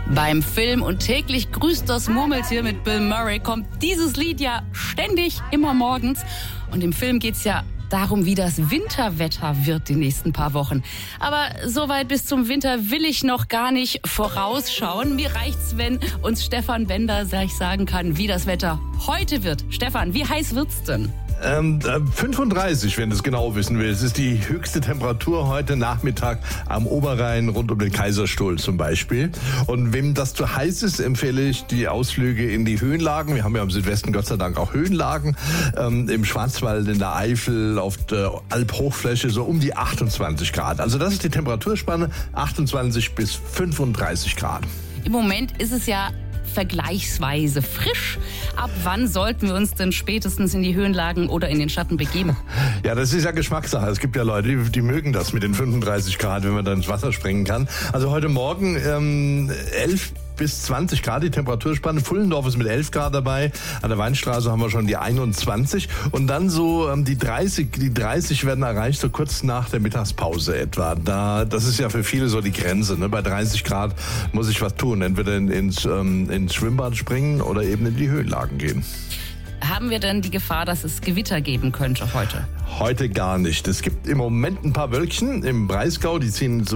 Beim Film Und täglich grüßt das Murmeltier mit Bill Murray kommt dieses Lied ja ständig, immer morgens. Und im Film geht's ja darum, wie das Winterwetter wird die nächsten paar Wochen. Aber so weit bis zum Winter will ich noch gar nicht vorausschauen. Mir reicht's, wenn uns Stefan Bender gleich sagen kann, wie das Wetter heute wird. Stefan, wie heiß wird's denn? 35, wenn du es genau wissen willst. Es ist die höchste Temperatur heute Nachmittag am Oberrhein rund um den Kaiserstuhl zum Beispiel. Und wem das zu heiß ist, empfehle ich die Ausflüge in die Höhenlagen. Wir haben ja im Südwesten Gott sei Dank auch Höhenlagen. Im Schwarzwald, in der Eifel, auf der Alphochfläche so um die 28 Grad. Also das ist die Temperaturspanne, 28 bis 35 Grad. Im Moment ist es ja vergleichsweise frisch. Ab wann sollten wir uns denn spätestens in die Höhenlagen oder in den Schatten begeben? Ja, das ist ja Geschmackssache. Es gibt ja Leute, die mögen das mit den 35 Grad, wenn man dann ins Wasser springen kann. Also heute Morgen 11 bis 20 Grad die Temperaturspanne. Pfullendorf ist mit 11 Grad dabei. An der Weinstraße haben wir schon die 21. Und dann so die 30. Die 30 werden erreicht so kurz nach der Mittagspause etwa. Das ist ja für viele so die Grenze. Ne? Bei 30 Grad muss ich was tun. Entweder ins Schwimmbad springen oder eben in die Höhenlagen gehen. Haben wir denn die Gefahr, dass es Gewitter geben könnte heute? Heute gar nicht. Es gibt im Moment ein paar Wölkchen im Breisgau, die ziehen so